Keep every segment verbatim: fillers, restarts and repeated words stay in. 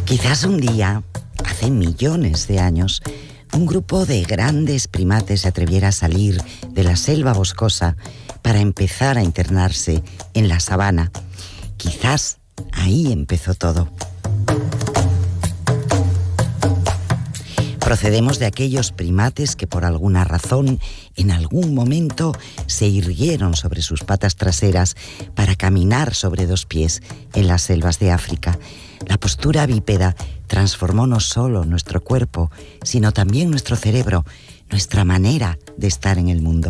Quizás un día, hace millones de años, un grupo de grandes primates se atreviera a salir de la selva boscosa para empezar a internarse en la sabana. Quizás ahí empezó todo. Procedemos de aquellos primates que por alguna razón, en algún momento, se irguieron sobre sus patas traseras para caminar sobre dos pies en las selvas de África. La postura bípeda transformó no solo nuestro cuerpo, sino también nuestro cerebro, nuestra manera de estar en el mundo.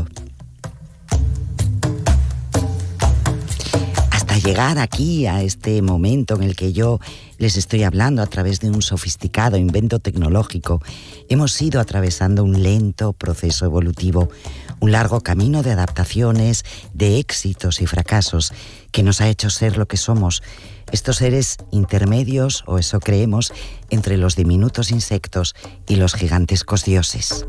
Hasta llegar aquí, a este momento en el que yo les estoy hablando a través de un sofisticado invento tecnológico, hemos ido atravesando un lento proceso evolutivo, un largo camino de adaptaciones, de éxitos y fracasos que nos ha hecho ser lo que somos, estos seres intermedios, o eso creemos, entre los diminutos insectos y los gigantescos dioses.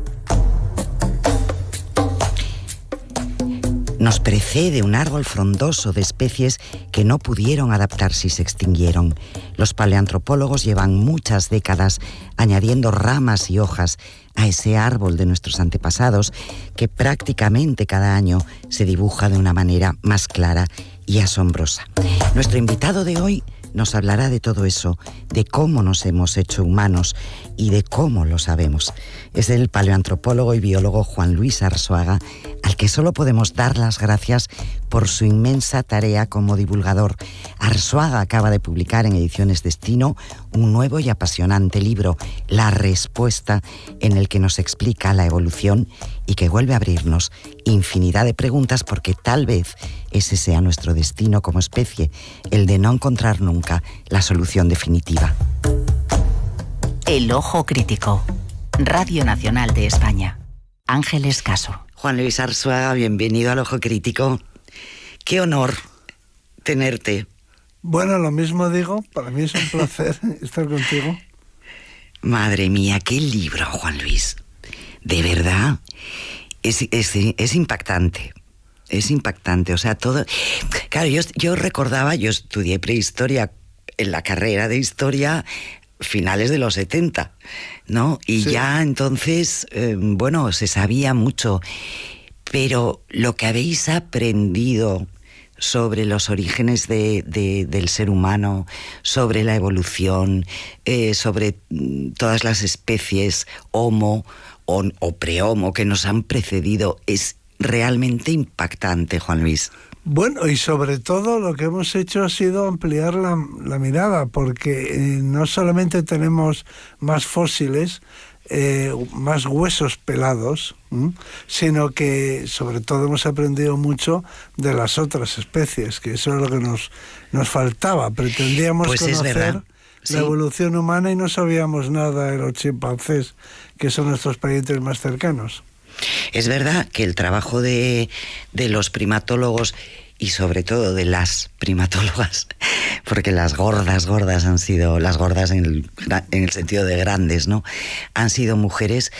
Nos precede un árbol frondoso de especies que no pudieron adaptarse y se extinguieron. Los paleoantropólogos llevan muchas décadas añadiendo ramas y hojas a ese árbol de nuestros antepasados que prácticamente cada año se dibuja de una manera más clara y asombrosa. Nuestro invitado de hoy nos hablará de todo eso, de cómo nos hemos hecho humanos y de cómo lo sabemos. Es el paleoantropólogo y biólogo Juan Luis Arzuaga, al que solo podemos dar las gracias por su inmensa tarea como divulgador. Arzuaga acaba de publicar en Ediciones Destino un nuevo y apasionante libro, La Respuesta, en el que nos explica la evolución y que vuelve a abrirnos infinidad de preguntas, porque tal vez ese sea nuestro destino como especie, el de no encontrar nunca la solución definitiva. El Ojo Crítico. Radio Nacional de España. Ángeles Caso. Juan Luis Arzuaga, bienvenido al Ojo Crítico. Qué honor tenerte. Bueno, lo mismo digo, para mí es un placer estar contigo. Madre mía, qué libro, Juan Luis. De verdad, es, es, es impactante. Es impactante, o sea, todo... Claro, yo, yo recordaba, yo estudié prehistoria en la carrera de historia finales de los setenta, ¿no? Y sí. Ya entonces, eh, bueno, se sabía mucho, pero lo que habéis aprendido sobre los orígenes de, de, del ser humano, sobre la evolución, eh, sobre todas las especies Homo o, o pre-Homo que nos han precedido, es realmente impactante, Juan Luis. Bueno, y sobre todo lo que hemos hecho ha sido ampliar la, la mirada, porque eh, no solamente tenemos más fósiles, eh, más huesos pelados, ¿m? sino que sobre todo hemos aprendido mucho de las otras especies, que eso es lo que nos, nos faltaba. Pretendíamos pues conocer la sí. evolución humana y no sabíamos nada de los chimpancés, que son nuestros parientes más cercanos. Es verdad que el trabajo de, de los primatólogos y sobre todo de las primatólogas, porque las gordas, gordas han sido, las gordas en el, en el sentido de grandes, ¿no? Han sido mujeres,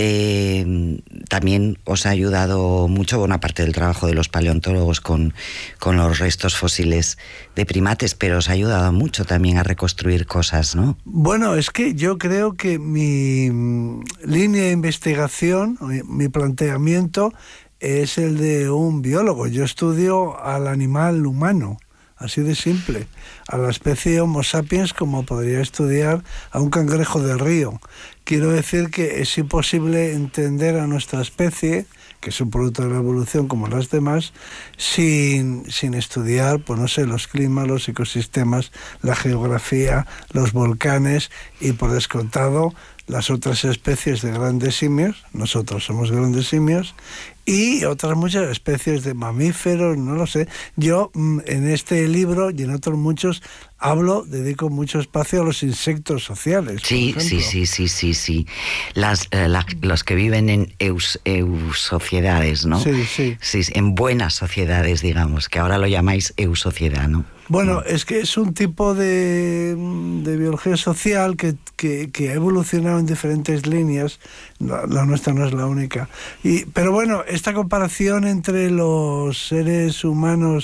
eh, también os ha ayudado mucho, buena parte del trabajo de los paleontólogos con, con los restos fósiles de primates, pero os ha ayudado mucho también a reconstruir cosas, ¿no? Bueno, es que yo creo que mi línea de investigación, mi planteamiento es el de un biólogo. Yo estudio al animal humano, así de simple, a la especie Homo sapiens, como podría estudiar a un cangrejo de río. Quiero decir que es imposible entender a nuestra especie, que es un producto de la evolución como las demás, sin, sin estudiar, pues no sé, los climas, los ecosistemas, la geografía, los volcanes y, por descontado, las otras especies de grandes simios. Nosotros somos grandes simios, y otras muchas especies de mamíferos, no lo sé. Yo en este libro y en otros muchos hablo, dedico mucho espacio a los insectos sociales. Sí, sí, sí, sí, sí, sí. Las, eh, la, los que viven en eus, eusociedades, ¿no? Sí, sí. Sí, en buenas sociedades, digamos, que ahora lo llamáis eusociedad, ¿no? Bueno, es que es un tipo de, de biología social que, que, que ha evolucionado en diferentes líneas. La, la nuestra no es la única. Y, pero bueno, esta comparación entre los seres humanos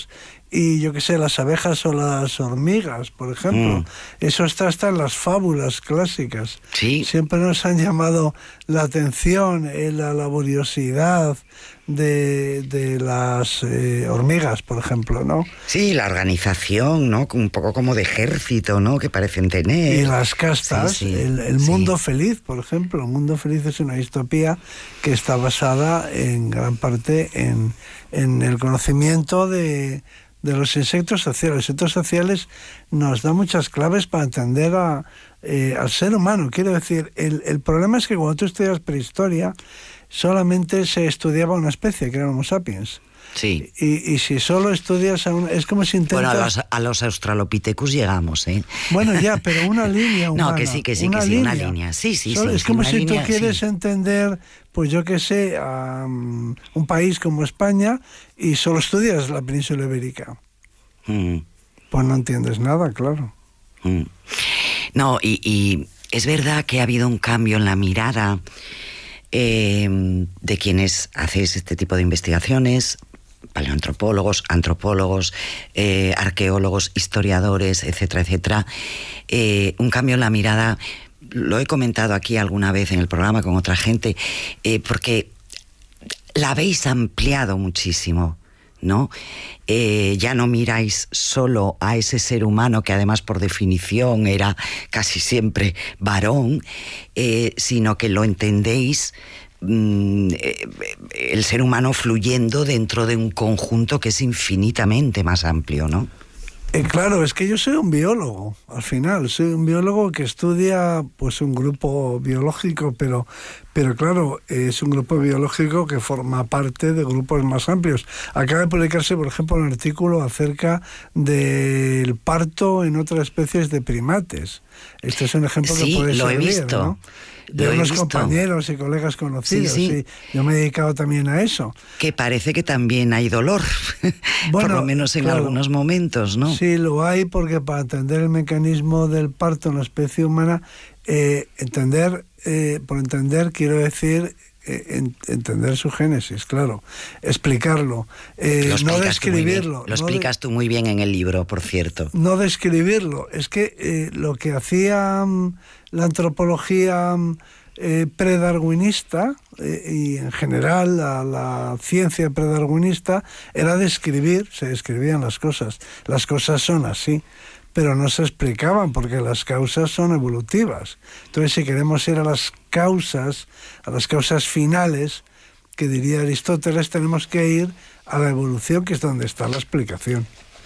y yo qué sé, las abejas o las hormigas, por ejemplo. Mm. Eso está hasta en las fábulas clásicas. Sí. Siempre nos han llamado la atención, eh, la laboriosidad de, de las eh, hormigas, por ejemplo, ¿no? Sí, la organización, ¿no? Un poco como de ejército, ¿no? Que parecen tener. Y las castas, sí, sí, el, el mundo sí. feliz, por ejemplo. El mundo feliz es una distopía que está basada en gran parte en, en el conocimiento de, de los insectos sociales. Los insectos sociales nos dan muchas claves para entender a, eh, al ser humano. Quiero decir, el, el problema es que cuando tú estudias prehistoria, solamente se estudiaba una especie, que era Homo sapiens. Sí. Y, y si solo estudias a una... Es como si intentas... Bueno, a los, a los Australopithecus llegamos, ¿eh? Bueno, ya, pero una línea humana. No, que sí, que sí, una que sí, línea. una línea. Sí, sí, solo, sí. Es como sí, si línea, tú quieres sí. entender, pues yo qué sé, um, un país como España y solo estudias la península ibérica. Mm. Pues no entiendes nada, claro. Mm. No, y, y es verdad que ha habido un cambio en la mirada eh, de quienes hacéis este tipo de investigaciones, paleoantropólogos, antropólogos, eh, arqueólogos, historiadores, etcétera, etcétera. Eh, un cambio en la mirada, lo he comentado aquí alguna vez en el programa con otra gente, eh, porque la habéis ampliado muchísimo, ¿no? Eh, ya no miráis solo a ese ser humano que además por definición era casi siempre varón, eh, sino que lo entendéis mm, eh, el ser humano fluyendo dentro de un conjunto que es infinitamente más amplio, ¿no? Eh, claro, es que yo soy un biólogo, al final, soy un biólogo que estudia pues un grupo biológico, pero, pero claro, es un grupo biológico que forma parte de grupos más amplios. Acaba de publicarse, por ejemplo, un artículo acerca del parto en otras especies de primates. Este es un ejemplo sí, que puede lo servir, he visto. ¿no? De Lo unos he visto. compañeros y colegas conocidos. Sí, sí. Sí, yo me he dedicado también a eso. Que parece que también hay dolor, bueno, por lo menos en claro, algunos momentos, ¿no? Sí, lo hay porque para entender el mecanismo del parto en la especie humana, eh, entender, eh, por entender quiero decir eh, en, entender su génesis, claro, explicarlo, eh, no describirlo. Lo explicas no de, tú muy bien en el libro, por cierto. No describirlo, es que eh, lo que hacía um, la antropología um, eh, predarwinista eh, y en general la, la ciencia predarwinista era describir, se describían las cosas, las cosas son así, pero no se explicaban porque las causas son evolutivas. Entonces, si queremos ir a las causas, a las causas finales, que diría Aristóteles, tenemos que ir a la evolución, que es donde está la explicación.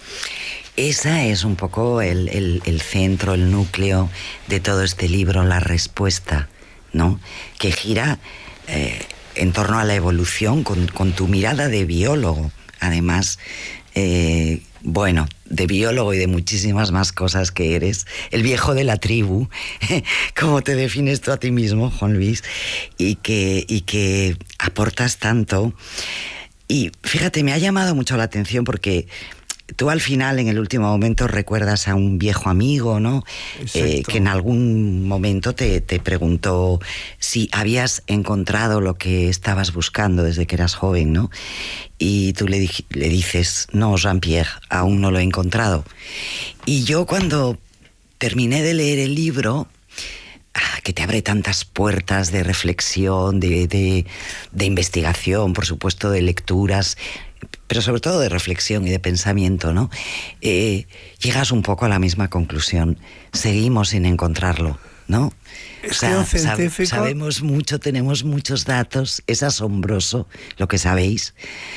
Esa es un poco el, el, el centro, el núcleo de todo este libro, La Respuesta, ¿no? Que gira eh, en torno a la evolución con, con tu mirada de biólogo, además, eh, bueno, de biólogo y de muchísimas más cosas que eres, el viejo de la tribu, como te defines tú a ti mismo, Juan Luis, y que, y que aportas tanto. Y fíjate, me ha llamado mucho la atención porque tú al final, en el último momento, recuerdas a un viejo amigo, ¿no? Eh, que en algún momento te, te preguntó si habías encontrado lo que estabas buscando desde que eras joven, ¿no? Y tú le, di- le dices, no, Jean-Pierre, aún no lo he encontrado. Y yo cuando terminé de leer el libro, ah, que te abre tantas puertas de reflexión, de, de, de investigación, por supuesto, de lecturas, pero sobre todo de reflexión y de pensamiento, ¿no? Eh, llegas un poco a la misma conclusión. Seguimos sin encontrarlo, ¿no? Es o sea, que un científico... sab- sabemos mucho, tenemos muchos datos, es asombroso lo que sabéis,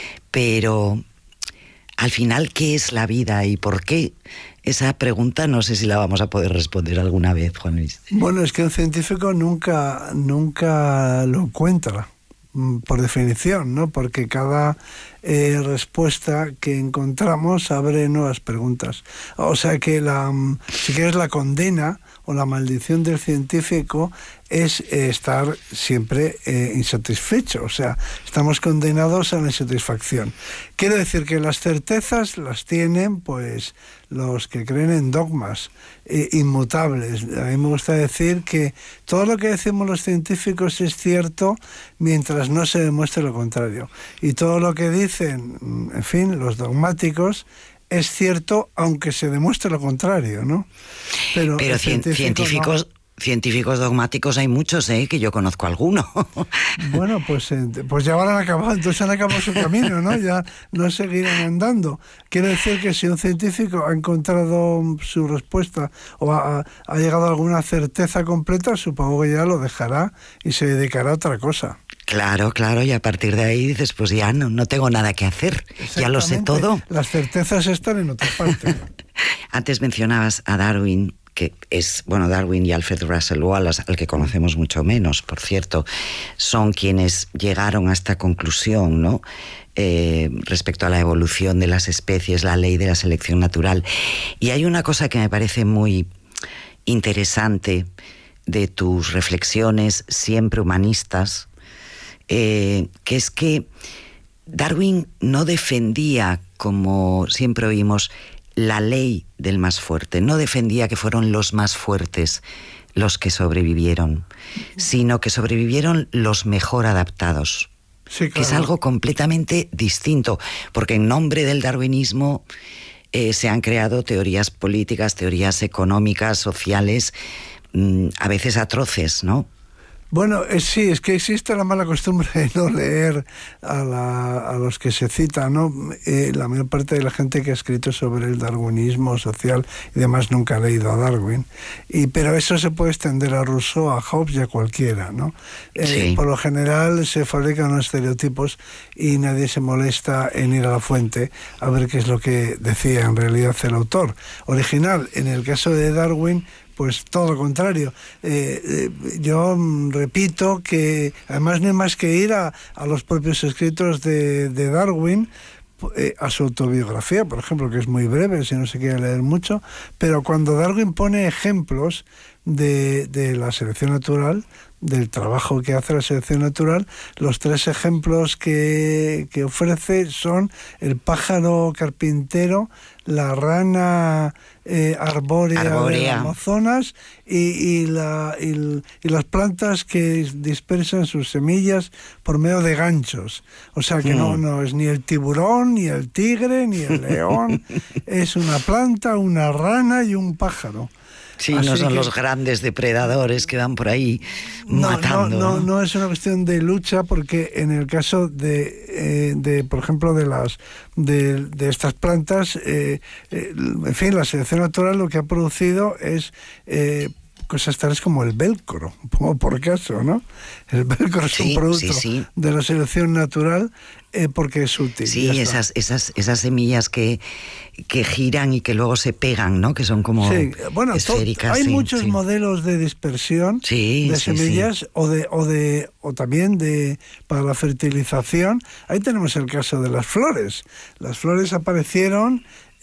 pero al final, ¿qué es la vida y por qué? Esa pregunta no sé si la vamos a poder responder alguna vez, Juan Luis. Bueno, es que un científico nunca, nunca lo encuentra, por definición, ¿no? Porque cada eh, respuesta que encontramos abre nuevas preguntas. O sea que la, si quieres, la condena o la maldición del científico es eh, estar siempre eh, insatisfecho. O sea, estamos condenados a la insatisfacción. Quiero decir que las certezas las tienen, pues, los que creen en dogmas eh, inmutables. A mí me gusta decir que todo lo que decimos los científicos es cierto mientras no se demuestre lo contrario. Y todo lo que dicen, en fin, los dogmáticos, es cierto, aunque se demuestre lo contrario, ¿no? Pero, Pero científico, científicos... No. Científicos dogmáticos hay muchos, ¿eh? Que yo conozco alguno. Bueno, pues, pues ya van a acabar, entonces han acabado su camino, ¿no? Ya no seguirán andando. Quiere decir que si un científico ha encontrado su respuesta o ha, ha llegado a alguna certeza completa, supongo que ya lo dejará y se dedicará a otra cosa. Claro, claro, y a partir de ahí dices, pues ya no, no tengo nada que hacer, ya lo sé todo. Las certezas están en otra parte. Antes mencionabas a Darwin, que es, bueno, Darwin y Alfred Russel Wallace, al que conocemos mucho menos, por cierto, son quienes llegaron a esta conclusión, ¿no? Eh, respecto a la evolución de las especies, la ley de la selección natural. Y hay una cosa que me parece muy interesante de tus reflexiones, siempre humanistas, eh, que es que Darwin no defendía, como siempre oímos, la ley del más fuerte. No defendía que fueron los más fuertes los que sobrevivieron, sino que sobrevivieron los mejor adaptados. Sí, claro. Que es algo completamente distinto, porque en nombre del darwinismo eh, se han creado teorías políticas, teorías económicas, sociales, mmm, a veces atroces, ¿no? Bueno, eh, sí, es que existe la mala costumbre de no leer a, la, a los que se citan, ¿no? Eh, la mayor parte de la gente que ha escrito sobre el darwinismo social y demás nunca ha leído a Darwin. Y, pero eso se puede extender a Rousseau, a Hobbes y a cualquiera, ¿no? Eh, sí. Por lo general se fabrican unos estereotipos y nadie se molesta en ir a la fuente a ver qué es lo que decía en realidad el autor original. En el caso de Darwin, pues todo lo contrario. Eh, eh, yo repito que además no hay más que ir a, a los propios escritos de, de Darwin, eh, a su autobiografía, por ejemplo, que es muy breve, si no se quiere leer mucho, pero cuando Darwin pone ejemplos de, de la selección natural, del trabajo que hace la selección natural, los tres ejemplos que, que ofrece son el pájaro carpintero, la rana eh, arbórea, arbórea del Amazonas y, y, la, y, y las plantas que dispersan sus semillas por medio de ganchos. O sea que mm. no, no es ni el tiburón, ni el tigre, ni el león, es una planta, una rana y un pájaro. Sí, así no son que, los grandes depredadores que van por ahí no, matando. No, no, no, no es una cuestión de lucha, porque en el caso de, eh, de por ejemplo, de las de, de estas plantas, eh, eh, en fin, la selección natural lo que ha producido es eh, cosas tales como el velcro, como por caso, ¿no? El velcro es sí, un producto sí, sí. de la selección natural eh, porque es útil. Sí, esas, esas, esas semillas que, que giran y que luego se pegan, ¿no? Que son como sí, bueno, esféricas. Hay sí, muchos sí. modelos de dispersión sí, de sí, semillas sí. o de o de o también de para la fertilización. Ahí tenemos el caso de las flores. Las flores aparecieron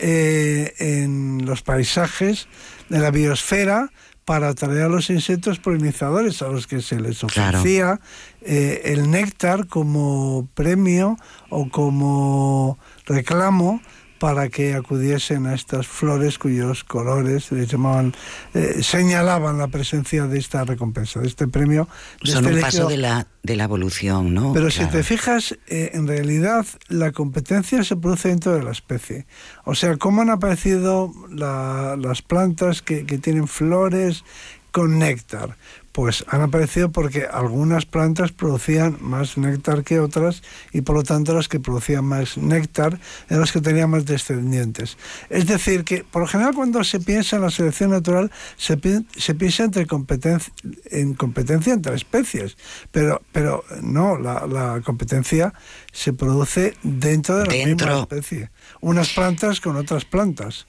eh, en los paisajes de la biosfera para atraer a los insectos polinizadores, a los que se les ofrecía claro. eh, el néctar como premio o como reclamo para que acudiesen a estas flores cuyos colores les llamaban, eh, señalaban la presencia de esta recompensa, de este premio. De Son este un paso de la, de la evolución, ¿no? Pero claro. si te fijas, eh, en realidad la competencia se produce dentro de la especie. O sea, ¿cómo han aparecido la, las plantas que, que tienen flores con néctar? Pues han aparecido porque algunas plantas producían más néctar que otras y por lo tanto las que producían más néctar eran las que tenían más descendientes. Es decir, que por lo general cuando se piensa en la selección natural se, pi se piensa entre competencia, en competencia entre especies, pero, pero no, la, la competencia se produce dentro de la dentro. misma especie. Unas plantas con otras plantas.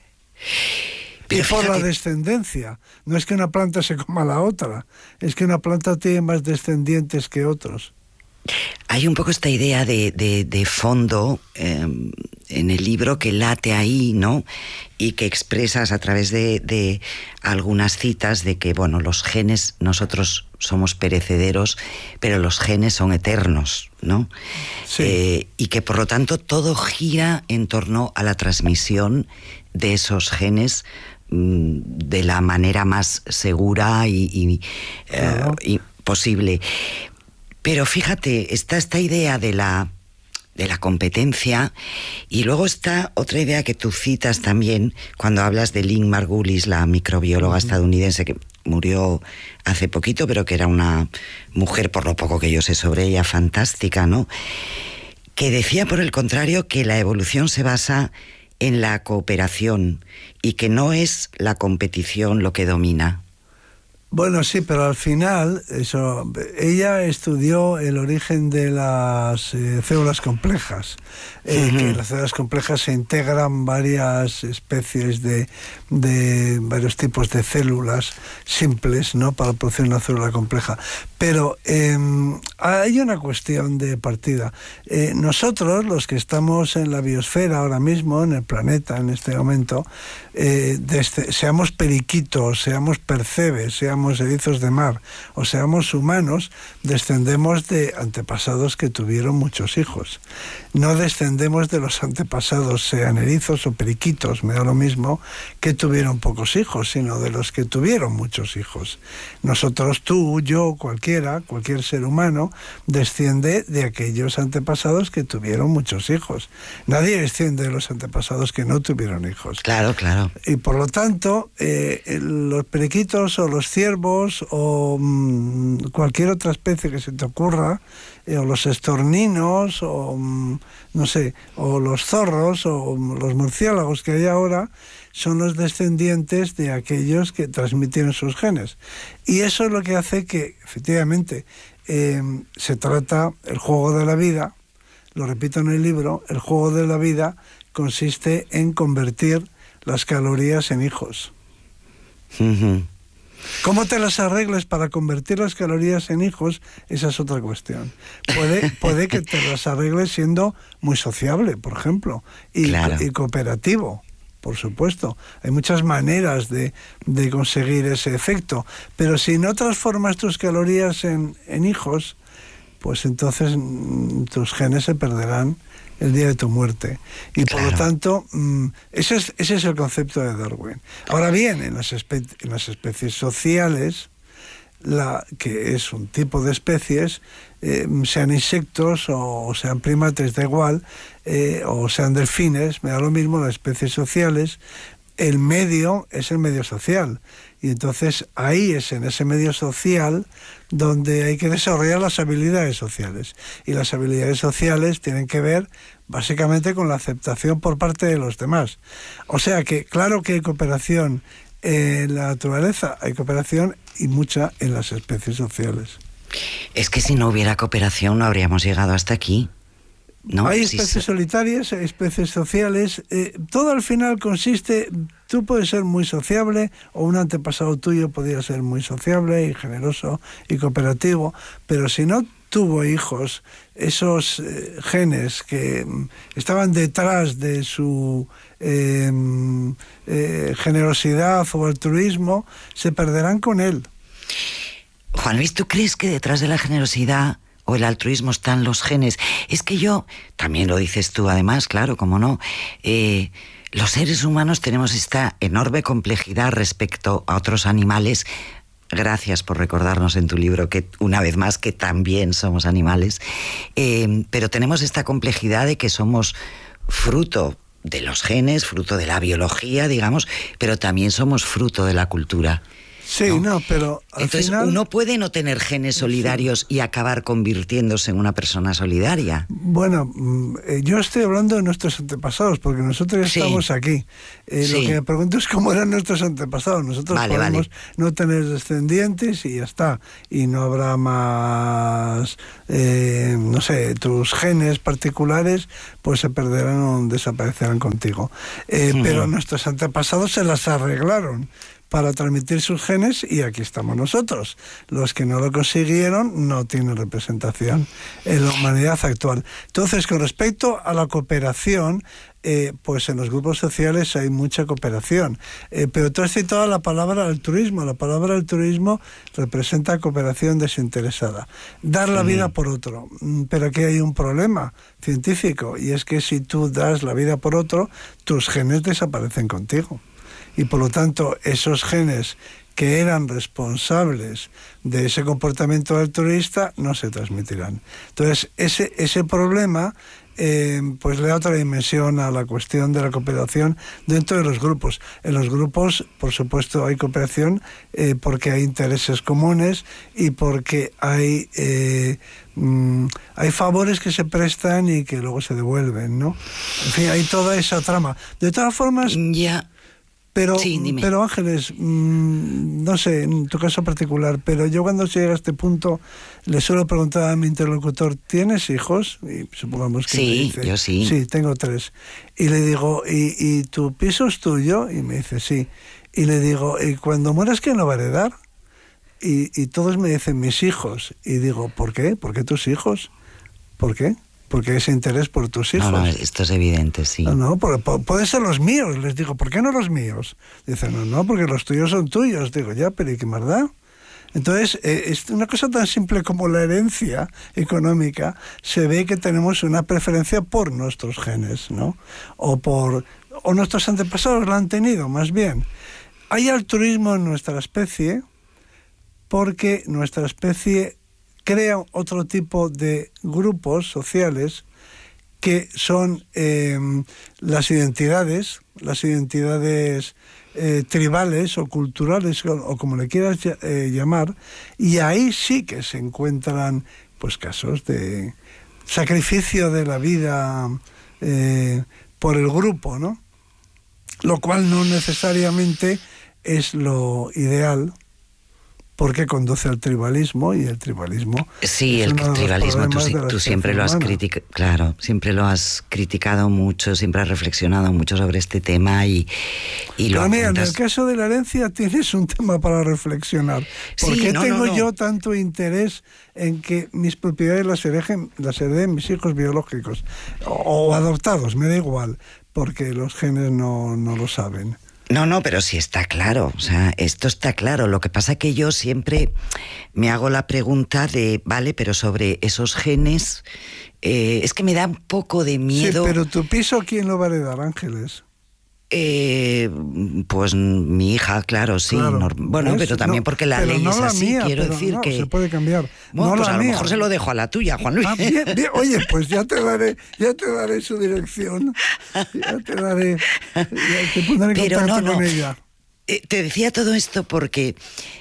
Y por la descendencia. No es que una planta se coma a la otra, es que una planta tiene más descendientes que otros. Hay un poco esta idea de, de, de fondo eh, en el libro que late ahí, ¿no? Y que expresas a través de, de algunas citas de que, bueno, los genes, nosotros somos perecederos, pero los genes son eternos, ¿no? Sí. Eh, y que por lo tanto todo gira en torno a la transmisión de esos genes de la manera más segura y, y, claro. uh, y posible. Pero fíjate, está esta idea de la de la competencia. Y luego está otra idea que tú citas también cuando hablas de Lynn Margulis, la microbióloga uh-huh. estadounidense que murió hace poquito, pero que era una mujer, por lo poco que yo sé sobre ella, fantástica, ¿no? Que decía, por el contrario, que la evolución se basa en la cooperación y que no es la competición lo que domina. Bueno, sí, pero al final, eso, ella estudió el origen de las eh, células complejas. Eh, uh-huh. Que las células complejas se integran varias especies de, de varios tipos de células simples, ¿no?, para producir una célula compleja. Pero eh, hay una cuestión de partida. Eh, nosotros, los que estamos en la biosfera ahora mismo, en el planeta, en este momento, eh, desde, seamos periquitos, seamos percebes, seamos erizos de mar o seamos humanos, descendemos de antepasados que tuvieron muchos hijos. No descendemos de los antepasados, sean erizos o periquitos, me da lo mismo, que tuvieron pocos hijos, sino de los que tuvieron muchos hijos. Nosotros, tú, yo, cualquiera, cualquier ser humano, desciende de aquellos antepasados que tuvieron muchos hijos. Nadie desciende de los antepasados que no tuvieron hijos. Claro, claro. Y por lo tanto, eh, los periquitos o los ciervos o mmm, cualquier otra especie que se te ocurra, eh, o los estorninos, o mmm, no sé, o los zorros, o los murciélagos que hay ahora, son los descendientes de aquellos que transmitieron sus genes. Y eso es lo que hace que, efectivamente, eh, se trata, el juego de la vida, lo repito en el libro, el juego de la vida consiste en convertir las calorías en hijos. Uh-huh. ¿Cómo te las arregles para convertir las calorías en hijos? Esa es otra cuestión. Puede, puede que te las arregles siendo muy sociable, por ejemplo, y, claro. y cooperativo, por supuesto. Hay muchas maneras de, de conseguir ese efecto, pero si no transformas tus calorías en, en hijos, pues entonces mm, tus genes se perderán el día de tu muerte. Y claro. por lo tanto, mmm, ese, es, ese es el concepto de Darwin. Ahora bien, en las, espe en las especies sociales, la, que es un tipo de especies, eh, sean insectos o, o sean primates, da igual, eh, o sean delfines, me da lo mismo, las especies sociales, el medio es el medio social. Y entonces ahí es en ese medio social donde hay que desarrollar las habilidades sociales. Y las habilidades sociales tienen que ver básicamente con la aceptación por parte de los demás. O sea que claro que hay cooperación en la naturaleza, hay cooperación y mucha en las especies sociales. Es que si no hubiera cooperación no habríamos llegado hasta aquí. No, hay sí, especies sí. solitarias, hay especies sociales, eh, todo al final consiste, tú puedes ser muy sociable o un antepasado tuyo podría ser muy sociable y generoso y cooperativo, pero si no tuvo hijos, esos eh, genes que mm, estaban detrás de su eh, eh, generosidad o altruismo se perderán con él. Juan Luis, ¿tú crees que detrás de la generosidad o el altruismo están los genes? Es que yo, también lo dices tú además, claro, cómo no, eh, los seres humanos tenemos esta enorme complejidad respecto a otros animales. Gracias por recordarnos en tu libro que una vez más que también somos animales, eh, pero tenemos esta complejidad de que somos fruto de los genes, fruto de la biología, digamos, pero también somos fruto de la cultura. Sí, no, no pero al entonces final... uno puede no tener genes solidarios sí. y acabar convirtiéndose en una persona solidaria. Bueno, yo estoy hablando de nuestros antepasados, porque nosotros sí. estamos aquí. Eh, sí. Lo que me pregunto es cómo eran nuestros antepasados. Nosotros vale, podemos vale. no tener descendientes y ya está. Y no habrá más, eh, no sé, tus genes particulares pues se perderán o desaparecerán contigo. Eh, mm. Pero nuestros antepasados se las arreglaron para transmitir sus genes y aquí estamos nosotros. Los que no lo consiguieron no tienen representación en la humanidad actual. Entonces, con respecto a la cooperación, eh, pues en los grupos sociales hay mucha cooperación. Eh, pero tú has citado la palabra altruismo. La palabra altruismo representa cooperación desinteresada. Dar la vida por otro. Pero aquí hay un problema científico y es que si tú das la vida por otro, tus genes desaparecen contigo. Y por lo tanto, esos genes que eran responsables de ese comportamiento altruista no se transmitirán. Entonces, ese, ese problema eh, pues le da otra dimensión a la cuestión de la cooperación dentro de los grupos. En los grupos, por supuesto, hay cooperación eh, porque hay intereses comunes y porque hay eh, mm, hay favores que se prestan y que luego se devuelven, ¿no? En fin, hay toda esa trama. De todas formas... Ya... Pero, sí, pero Ángeles, mmm, no sé, en tu caso particular, pero yo cuando llega a este punto le suelo preguntar a mi interlocutor, ¿tienes hijos? Y supongamos que sí, me dice, yo sí. Sí, tengo tres. Y le digo, ¿y, y tu piso es tuyo? Y me dice, sí. Y le digo, ¿y cuando mueras quién lo va a heredar? Y, y todos me dicen, mis hijos. Y digo, ¿por qué? ¿Por qué tus hijos? ¿Por qué? Porque ese interés por tus hijos. No, no, esto es evidente, sí. No, no, por, por, puede ser los míos. Les digo, ¿por qué no los míos? Dicen, no, no, porque los tuyos son tuyos. Digo, ya, pero ¿y qué más da? Entonces, eh, es una cosa tan simple como la herencia económica. Se ve que tenemos una preferencia por nuestros genes, ¿no? O por o nuestros antepasados la han tenido, más bien. Hay altruismo en nuestra especie porque nuestra especie crea otro tipo de grupos sociales que son eh, las identidades, las identidades eh, tribales o culturales, o, o como le quieras eh, llamar, y ahí sí que se encuentran pues casos de sacrificio de la vida eh, por el grupo, ¿no? Lo cual no necesariamente es lo ideal, porque conduce al tribalismo, y el tribalismo... Sí, el tribalismo, tú, tú siempre lo has criticado, claro, siempre lo has criticado mucho, siempre has reflexionado mucho sobre este tema y, y lo mira, apuntas... en el caso de la herencia tienes un tema para reflexionar. ¿Por sí, qué no, tengo no, no. yo tanto interés en que mis propiedades las hereden, las hereden mis hijos biológicos o, o adoptados? Me da igual, porque los genes no, no lo saben. No, no, pero sí está claro, o sea, esto está claro. Lo que pasa es que yo siempre me hago la pregunta de, vale, pero sobre esos genes, eh, es que me da un poco de miedo... Sí, pero tu piso, ¿quién lo va a heredar, Ángeles? Eh, pues mi hija, claro, sí. Claro, no, bueno, ¿ves? pero también no, porque la ley no es la así, mía, quiero pero decir no, que... se puede cambiar. Bueno, no pues la a lo mía. mejor se lo dejo a la tuya, Juan Luis. Ah, bien, bien. Oye, pues ya te daré, ya te daré su dirección. Ya te daré, ya te pondré en pero contacto no, no. con ella. Eh, te decía todo esto porque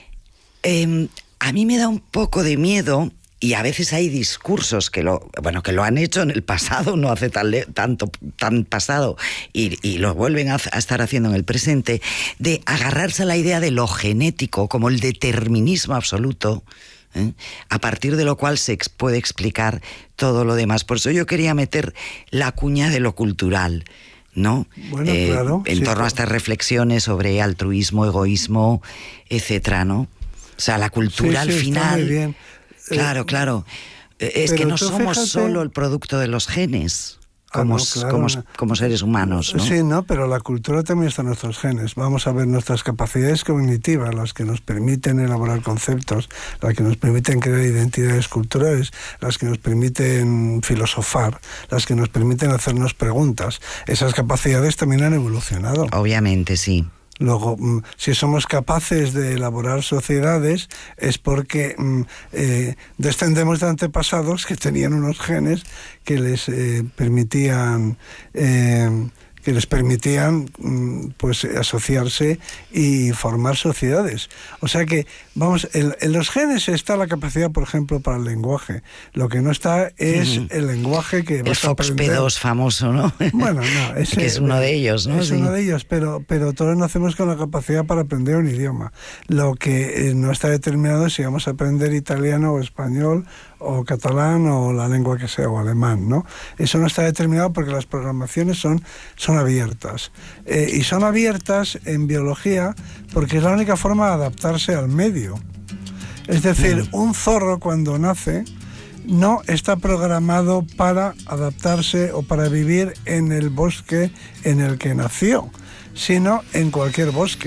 eh, a mí me da un poco de miedo, y a veces hay discursos que lo, bueno, que lo han hecho en el pasado, no hace tan le, tanto tan pasado, y, y lo vuelven a, a estar haciendo en el presente, de agarrarse a la idea de lo genético como el determinismo absoluto, ¿eh? A partir de lo cual se ex, puede explicar todo lo demás. Por eso yo quería meter la cuña de lo cultural, ¿no? Bueno, eh, claro, en sí, torno claro. a estas reflexiones sobre altruismo, egoísmo, etcétera, ¿no? O sea, la cultura Sí, sí, al final... está muy bien. Claro, Eh, claro. Es que no somos fíjate... solo el producto de los genes, como, Ah, no, claro, como, no. como seres humanos, ¿no? Sí, no, pero la cultura también está en nuestros genes. Vamos a ver nuestras capacidades cognitivas, las que nos permiten elaborar conceptos, las que nos permiten crear identidades culturales, las que nos permiten filosofar, las que nos permiten hacernos preguntas. Esas capacidades también han evolucionado. Obviamente, sí. Luego, si somos capaces de elaborar sociedades es porque eh, descendemos de antepasados que tenían unos genes que les eh, permitían eh, que les permitían pues asociarse y formar sociedades. O sea que, vamos, en, en los genes está la capacidad, por ejemplo, para el lenguaje. Lo que no está es uh-huh. el lenguaje que el vas a aprender. Fox P dos famoso, ¿no? Bueno, no, ese, que es uno de ellos, ¿no? Es sí. uno de ellos, pero, pero todos nacemos con la capacidad para aprender un idioma. Lo que eh, no está determinado es si vamos a aprender italiano o español o catalán o la lengua que sea, o alemán, ¿no? Eso no está determinado porque las programaciones son, son abiertas. Eh, y son abiertas en biología porque es la única forma de adaptarse al medio. Es decir, mm. un zorro cuando nace no está programado para adaptarse o para vivir en el bosque en el que nació, sino en cualquier bosque.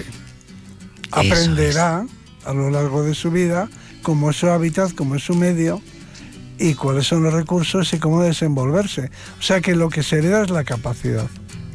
Aprenderá a lo largo de su vida cómo es su hábitat, cómo es su medio, y cuáles son los recursos y cómo desenvolverse. O sea que lo que se hereda es la capacidad.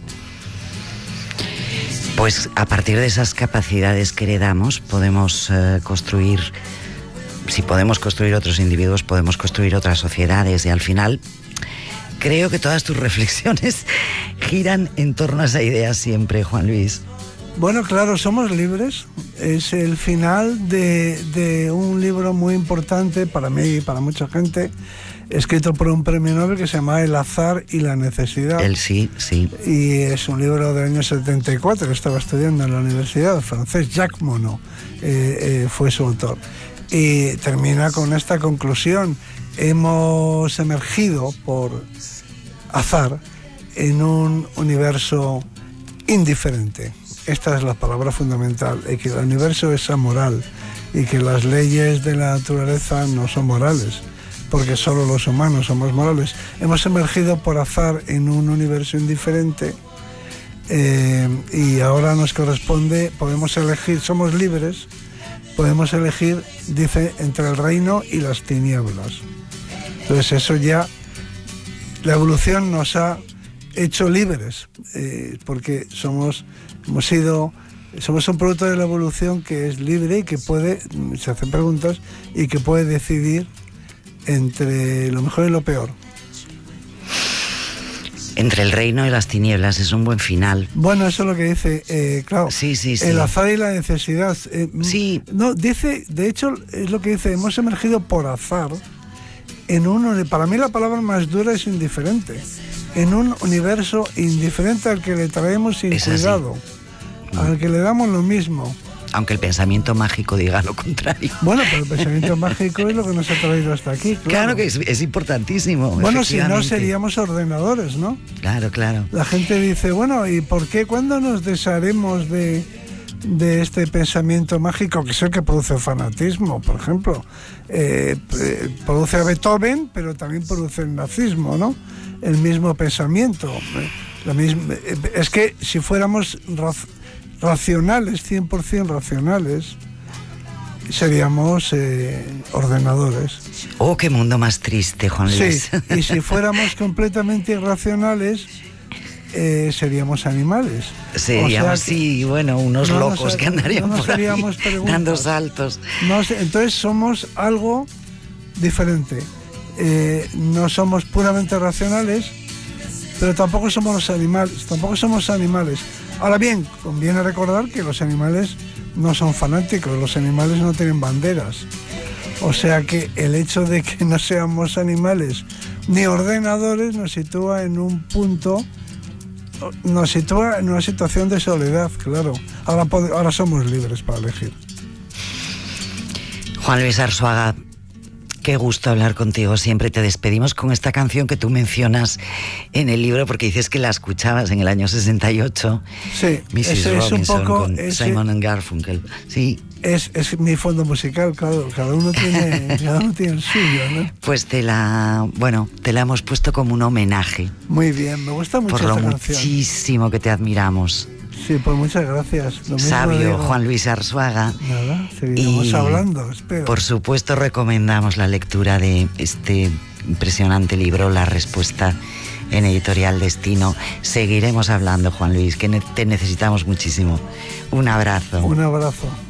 Pues a partir de esas capacidades que heredamos podemos eh, construir, si podemos construir otros individuos, podemos construir otras sociedades, y al final Creo que todas tus reflexiones giran en torno a esa idea siempre, Juan Luis. Bueno, claro, somos libres. Es el final de, de un libro muy importante para mí y para mucha gente, escrito por un premio Nobel que se llama El azar y la necesidad. El sí, sí. Y es un libro del año setenta y cuatro que estaba estudiando en la universidad, francés. Jacques Monod eh, eh, fue su autor. Y termina con esta conclusión. Hemos emergido por azar en un universo indiferente. Esta es la palabra fundamental, y que el universo es amoral y que las leyes de la naturaleza no son morales, porque solo los humanos somos morales. Hemos emergido por azar en un universo indiferente eh, y ahora nos corresponde, podemos elegir, somos libres, podemos elegir, dice, entre el reino y las tinieblas. Entonces eso ya, la evolución nos ha hecho libres, eh, porque somos, hemos sido, somos un producto de la evolución que es libre y que puede, se hacen preguntas, y que puede decidir entre lo mejor y lo peor. Entre el reino y las tinieblas, es un buen final. Bueno, eso es lo que dice, eh, claro. Sí, sí, sí. El azar y la necesidad. Eh, sí. No, dice, de hecho, es lo que dice, hemos emergido por azar en un, para mí la palabra más dura es indiferente, en un universo indiferente al que le traemos sin es cuidado, no. al que le damos lo mismo. Aunque el pensamiento mágico diga lo contrario. Bueno, pero el pensamiento mágico es lo que nos ha traído hasta aquí. Claro, claro que es, es importantísimo. Bueno, si no seríamos ordenadores, ¿no? Claro, claro. La gente dice, bueno, ¿y por qué cuando nos desharemos de, de este pensamiento mágico, que es el que produce el fanatismo, por ejemplo? Eh, eh, produce a Beethoven, pero también produce el nazismo, ¿no? El mismo pensamiento. La misma, es que si fuéramos racionales, cien por ciento racionales, seríamos eh, ordenadores. Oh, qué mundo más triste, Juan Luis. Sí, y si fuéramos completamente irracionales, eh, seríamos animales. Seríamos, o sea que, sí, bueno, unos no locos nos, que andarían no por ahí dando saltos. No sé, entonces somos algo diferente. Eh, no somos puramente racionales, pero tampoco somos los animales, tampoco somos animales. Ahora bien, conviene recordar que los animales no son fanáticos, los animales no tienen banderas. O sea que el hecho de que no seamos animales ni ordenadores nos sitúa en un punto, nos sitúa en una situación de soledad, claro. Ahora, ahora somos libres para elegir. Juan Luis Arzuaga, qué gusto hablar contigo. Siempre te despedimos con esta canción que tú mencionas en el libro, porque dices que la escuchabas en el año sesenta y ocho. Sí, missus ese es un poco con ese, Simon and Garfunkel. Sí. Es, es mi fondo musical, claro. Cada uno tiene, cada uno tiene el suyo, ¿no? Pues te la, bueno, te la hemos puesto como un homenaje. Muy bien, me gusta mucho por lo esta canción. Muchísimo que te admiramos. Sí, pues muchas gracias. Lo Sabio digo. Juan Luis Arzuaga. Nada, seguiremos y, hablando, espero. Por supuesto, recomendamos la lectura de este impresionante libro, La Respuesta, en Editorial Destino. Seguiremos hablando, Juan Luis, que te necesitamos muchísimo. Un abrazo. Un abrazo.